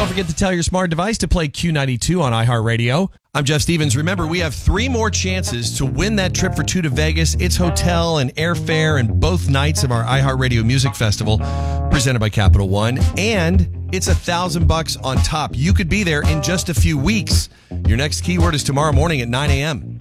Don't forget to tell your smart device to play Q92 on iHeartRadio. I'm Jeff Stevens. Remember, we have 3 more chances to win that trip for 2 to Vegas. It's hotel and airfare and both nights of our iHeartRadio Music Festival presented by Capital One. And it's $1,000 on top. You could be there in just a few weeks. Your next keyword is tomorrow morning at 9 a.m.